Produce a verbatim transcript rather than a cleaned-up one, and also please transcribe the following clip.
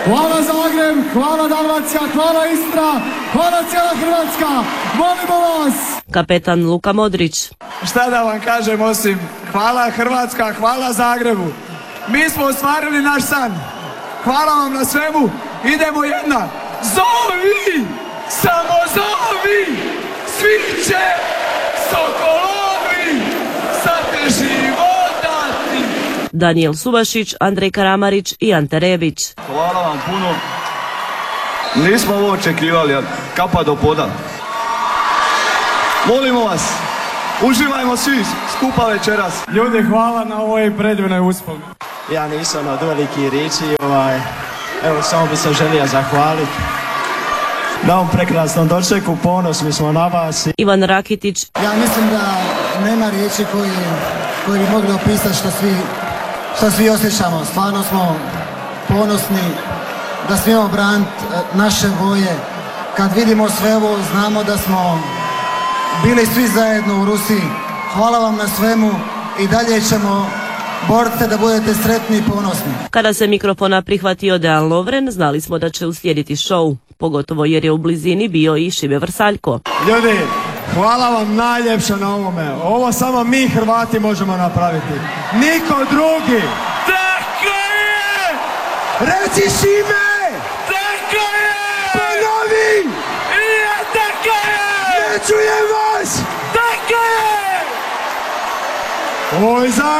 Hvala Zagreb, hvala Dalmacija, hvala Istra, hvala cijela Hrvatska, volimo vas! Kapetan Luka Modrić. Šta da vam kažem osim hvala Hrvatska, hvala Zagrebu. Mi smo ostvarili naš san. Hvala vam na svemu. Idemo jedna. Zovi! Samo zovi! Svi će sokolovi sa te životati. Danijel Subašić, Andrej Karamarić i Ante Rebić. Hvala vam puno. Nismo ovo očekivali, ali kapa do poda. Molimo vas, uživajmo svi skupa večeras. Ljudi, hvala na ovoj predivnoj uspomeni. Ja nisam od veliki riječi, ovaj, evo samo bi se želio zahvaliti na ovom prekrasnom dočeku, ponosni smo na vas. Ivan Rakitić. Ja mislim da nema riječi koji, koji bi mogli opisati što svi, što svi osjećamo. Stvarno smo ponosni da smijemo braniti naše boje. Kad vidimo sve ovo, znamo da smo bili svi zajedno u Rusiji. Hvala vam na svemu i dalje ćemo boriti se da budete sretni i ponosni. Kada se mikrofona prihvatio Dejan Lovren, znali smo da će uslijediti show, pogotovo jer je u blizini bio i Šime Vrsaljko. Ljudi, hvala vam najljepše na ovome. Ovo samo mi Hrvati možemo napraviti. Niko drugi. Tako je! Reci Šime! Tako je! Ponovi! Ja, tako je! Ne čujem vas! Tako je! Ovo je za